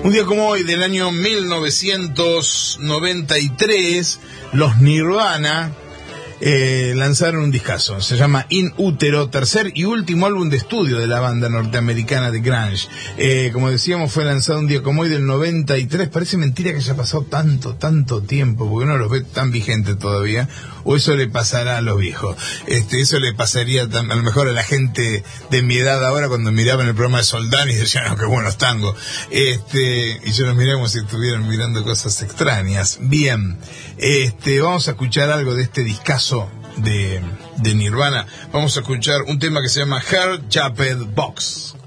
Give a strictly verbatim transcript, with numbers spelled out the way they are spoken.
Un día como hoy, del año mil novecientos noventa y tres, los Nirvana eh, lanzaron un discazo. Se llama In Utero, tercer y último álbum de estudio de la banda norteamericana de grunge. Eh, como decíamos, fue lanzado un día como hoy del noventa y tres. Parece mentira que haya pasado tanto, tanto tiempo, porque uno los ve tan vigentes todavía. O eso le pasará a los viejos. Este, eso le pasaría tan, a lo mejor a la gente de mi edad ahora, cuando miraban el programa de Soldán y decían, no, qué buenos tangos. Este, y yo los miré como si estuvieran mirando cosas extrañas. Bien, este, vamos a escuchar algo de este discazo de, de Nirvana. Vamos a escuchar un tema que se llama Heart Shaped Box.